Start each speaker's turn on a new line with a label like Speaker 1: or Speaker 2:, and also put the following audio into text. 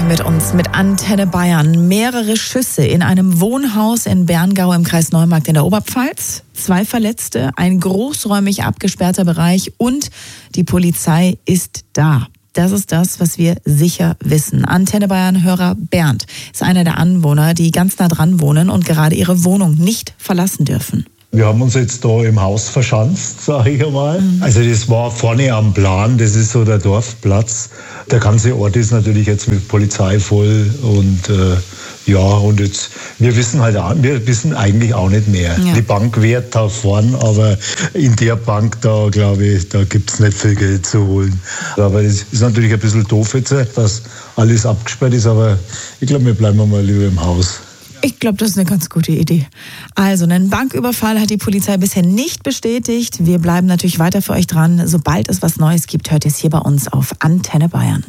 Speaker 1: sprechen mit uns mit Antenne Bayern. Mehrere Schüsse in einem Wohnhaus in Berngau im Kreis Neumarkt in der Oberpfalz. 2 Verletzte, ein großräumig abgesperrter Bereich und die Polizei ist da. Das ist das, was wir sicher wissen. Antenne Bayern-Hörer Bernd ist einer der Anwohner, die ganz nah dran wohnen und gerade ihre Wohnung nicht verlassen dürfen.
Speaker 2: Wir haben uns jetzt da im Haus verschanzt, sage ich einmal. Also das war vorne am Plan, das ist so der Dorfplatz. Der ganze Ort ist natürlich jetzt mit Polizei voll und und jetzt, wir wissen eigentlich auch nicht mehr. Ja. Die Bank wehrt da vorn, aber in der Bank da, glaube ich, da gibt es nicht viel Geld zu holen. Aber das ist natürlich ein bisschen doof jetzt, dass alles abgesperrt ist, aber ich glaube, wir bleiben mal lieber im Haus.
Speaker 1: Ich glaube, das ist eine ganz gute Idee. Also, einen Banküberfall hat die Polizei bisher nicht bestätigt. Wir bleiben natürlich weiter für euch dran. Sobald es was Neues gibt, hört ihr es hier bei uns auf Antenne Bayern.